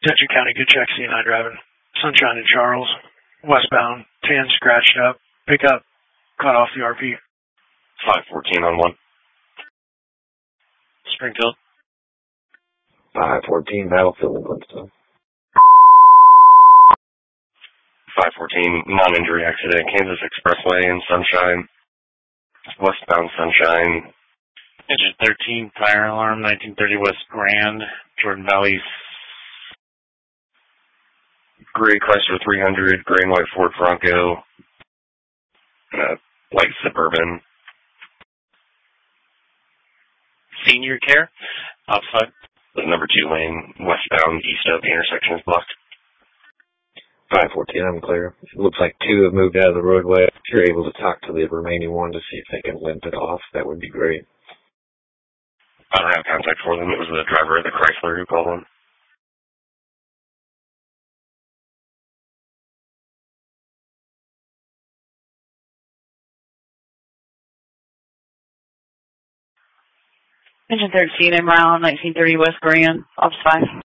Detroit County, good check, C&I driving. Sunshine and Charles, westbound, 10 scratched up, pickup, cut off the RP. 514 on 1. Springfield. 514, Battlefield, Winston. 514, non-injury accident, Kansas Expressway in Sunshine, westbound Sunshine. Engine 13, fire alarm, 1930 West Grand, Jordan Valley. Gray Chrysler 300, gray and white Ford Bronco, light Suburban. Senior care, outside. The number 2 lane, westbound, east of the intersection is blocked. 514, I'm clear. It looks like 2 have moved out of the roadway. If you're able to talk to the remaining one to see if they can limp it off, that would be great. I don't have contact for them. It was the driver of the Chrysler who called them. Engine 13, I'm around 1930 West Grand, Ops 5.